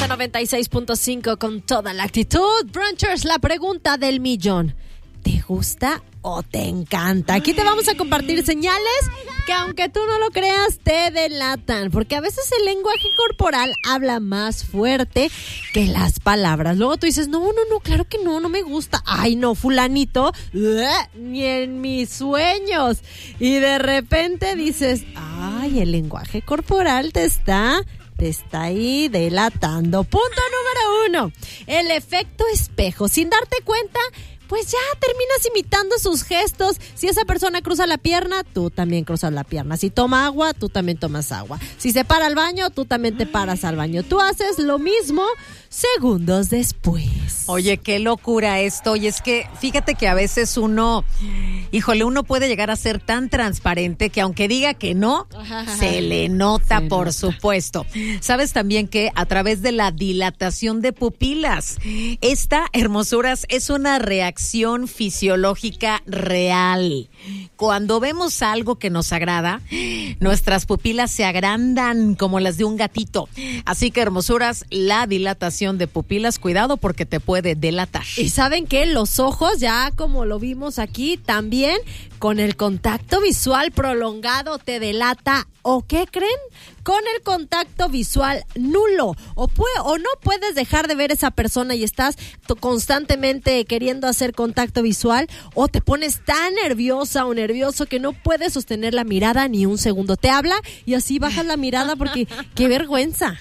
96.5 con toda la actitud. Brunchers, la pregunta del millón. ¿Te gusta o te encanta? Aquí te vamos a compartir señales que, aunque tú no lo creas, te delatan. Porque a veces el lenguaje corporal habla más fuerte que las palabras. Luego tú dices, no, claro que no me gusta. Ay, no, fulanito, ni en mis sueños. Y de repente dices, ay, el lenguaje corporal te está ahí delatando. Punto número 1. El efecto espejo. Sin darte cuenta, pues ya terminas imitando sus gestos. Si esa persona cruza la pierna, tú también cruzas la pierna. Si toma agua, tú también tomas agua. Si se para al baño, tú también te paras al baño. Tú haces lo mismo segundos después. Oye, qué locura esto. Y es que fíjate que a veces uno puede llegar a ser tan transparente que aunque diga que no, se le nota, por supuesto. Sabes también que a través de la dilatación de pupilas, esta, hermosuras, es una reacción fisiológica real. Cuando vemos algo que nos agrada, nuestras pupilas se agrandan como las de un gatito. Así que, hermosuras, la dilatación de pupilas, cuidado porque te puede delatar. Y ¿saben qué? Los ojos, ya como lo vimos aquí, también con el contacto visual prolongado te delata. ¿O qué creen? Con el contacto visual nulo. O no puedes dejar de ver a esa persona y estás constantemente queriendo hacer contacto visual, o te pones tan nerviosa o nervioso que no puedes sostener la mirada ni un segundo. Te habla y así bajas la mirada porque qué vergüenza.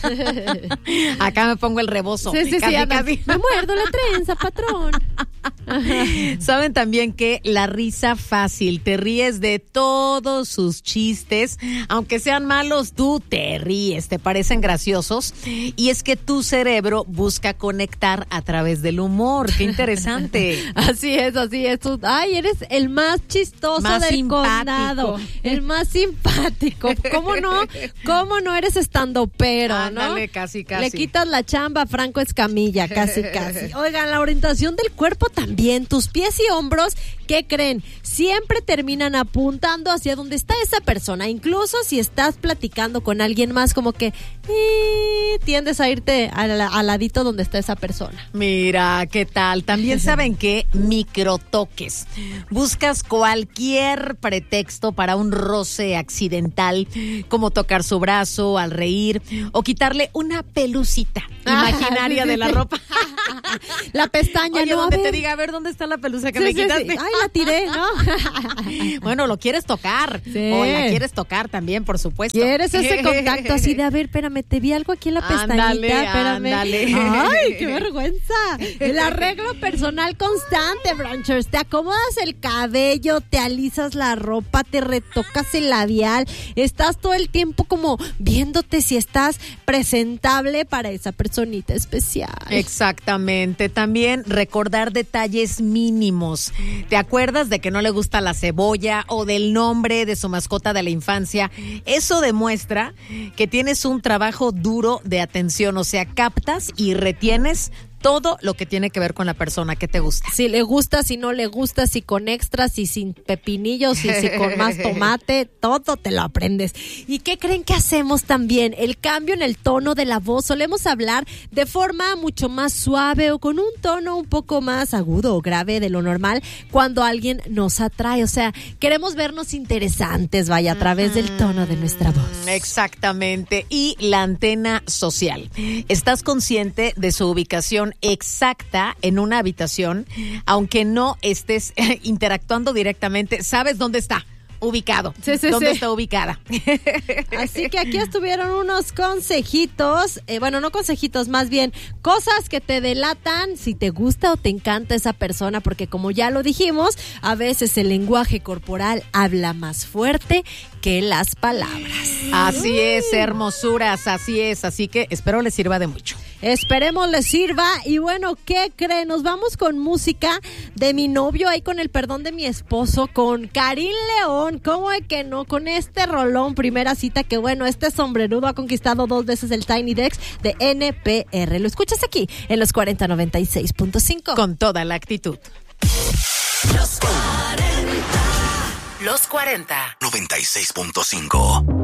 Acá me pongo el rebozo. Sí, casi. Me muerdo la trenza, patrón. Saben también que la risa fácil, te ríes de todos sus chistes, aunque sean malos, tú te ríes, te parecen graciosos, y es que tu cerebro busca conectar a través del humor. Qué interesante. Así es. Ay, eres el más chistoso más del simpático. Condado, el más simpático. ¿Cómo no eres estandopero, no? Ándale, casi. Le quitas la chamba a Franco Escamilla, casi. Oigan, la orientación del cuerpo también, tus pies y hombros, ¿qué creen? Siempre terminan apuntando hacia donde está esa persona. Incluso si estás platicando con alguien más, como que tiendes a irte al ladito donde está esa persona. Mira, ¿qué tal? También saben que microtoques. Buscas cualquier pretexto para un roce accidental, como tocar su brazo al reír o quitarle una pelucita imaginaria de la ropa. La pestaña. Oye, no, donde te diga, a ver, ¿dónde está la pelusa que me quitaste? Sí. Ay, la tiré, ¿no? Bueno, lo quieres tocar. Sí. O la quieres tocar también, por supuesto. ¿Quieres ese contacto así de, a ver, espérame, te vi algo aquí en la pestañita? Espérame. Ándale. Ay, qué vergüenza. El arreglo personal constante, Brunchers. Te acomodas el cabello, te alisas la ropa, te retocas el labial. Estás todo el tiempo como viéndote si estás presentable para esa personita especial. Exactamente. También recordar detalles mínimos. ¿Te acuerdas de que no le gusta la cebolla o del nombre de su mascota de la infancia? Eso demuestra que tienes un trabajo duro de atención, o sea, captas y retienes todo lo que tiene que ver con la persona que te gusta. Si le gusta, si no le gusta, si con extras, si sin pepinillos, si con más tomate, todo te lo aprendes. ¿Y qué creen que hacemos también? El cambio en el tono de la voz. Solemos hablar de forma mucho más suave o con un tono un poco más agudo o grave de lo normal cuando alguien nos atrae. O sea, queremos vernos interesantes, vaya, a través del tono de nuestra voz. Exactamente. Y la antena social. ¿Estás consciente de su ubicación exacta en una habitación, aunque no estés interactuando directamente? ¿Sabes dónde está ubicado? ¿Dónde está ubicada? Así que aquí estuvieron unos consejitos, bueno, no consejitos, más bien cosas que te delatan si te gusta o te encanta esa persona, porque como ya lo dijimos, a veces el lenguaje corporal habla más fuerte que las palabras. Así es, hermosuras, así es, así que espero les sirva de mucho. Esperemos les sirva. Y bueno, ¿qué creen? Nos vamos con música de mi novio, ahí con el perdón de mi esposo, con Karim León. ¿Cómo es que no? Con este rolón, Primera Cita, que bueno, este sombrerudo ha conquistado 2 veces el Tiny Desk de NPR. Lo escuchas aquí en los 4096.5. Con toda la actitud. Los 40. 96.5.